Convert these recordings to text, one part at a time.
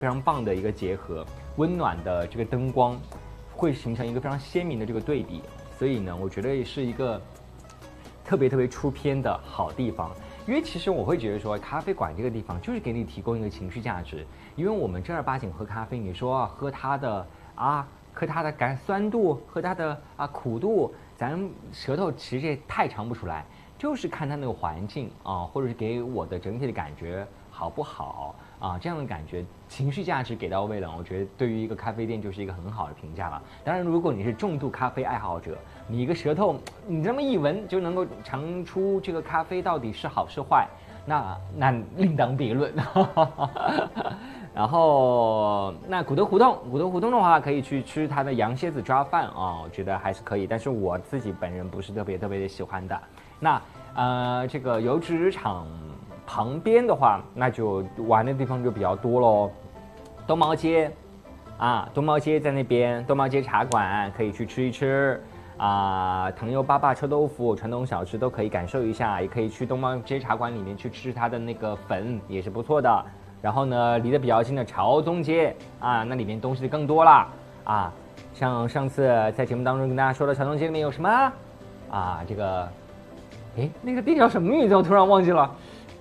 非常棒的一个结合，温暖的这个灯光会形成一个非常鲜明的这个对比，所以呢，我觉得是一个特别出片的好地方。因为其实我会觉得说，咖啡馆这个地方就是给你提供一个情绪价值。因为我们正儿八经喝咖啡，你说喝它的酸度，喝它的苦度，咱舌头其实也太尝不出来，就是看它那个环境啊，或者是给我的整体的感觉好不好啊，这样的感觉情绪价值给到位了，我觉得对于一个咖啡店就是一个很好的评价了。当然，如果你是重度咖啡爱好者，你一个舌头你这么一闻就能够尝出这个咖啡到底是好是坏，那另当别论。然后那古德胡同的话，可以去吃它的羊蝎子抓饭啊，我觉得还是可以，但是我自己本人不是特别的喜欢的。那这个油脂厂旁边的话，那就玩的地方就比较多咯。东毛街在那边，东毛街茶馆可以去吃一吃藤油粑粑臭豆腐传统小吃都可以感受一下，也可以去东毛街茶馆里面去吃它的那个粉，也是不错的。然后呢，离得比较近的朝宗街那里面东西更多了像上次在节目当中跟大家说的，朝宗街里面有什么这个那个店叫什么名字我突然忘记了。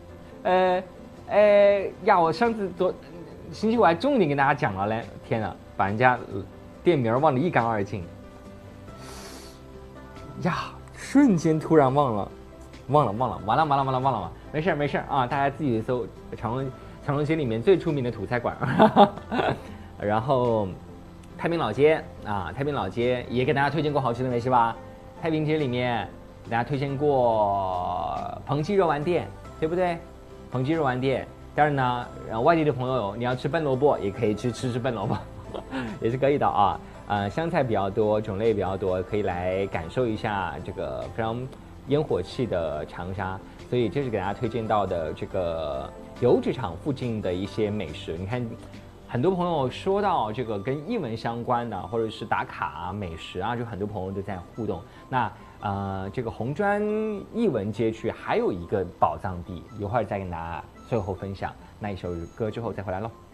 我上次星期五还重点跟大家讲了嘞，天哪，把人家店名忘得一干二净瞬间突然忘了，完了，没事大家自己搜长隆街里面最出名的土菜馆。然后太平老街也给大家推荐过好吃的美食吧。太平街里面给大家推荐过彭记肉丸店，对不对？彭记肉丸店。当然呢，外地的朋友你要吃笨萝卜也可以去吃笨萝卜，也是可以的香菜比较多，种类比较多，可以来感受一下这个非常烟火气的长沙。所以这是给大家推荐到的这个油脂厂附近的一些美食。你看，很多朋友说到这个跟艺文相关的，或者是打卡美食就很多朋友都在互动。那这个红砖艺文街区还有一个宝藏地，一会儿再跟大家最后分享那一首歌之后再回来咯。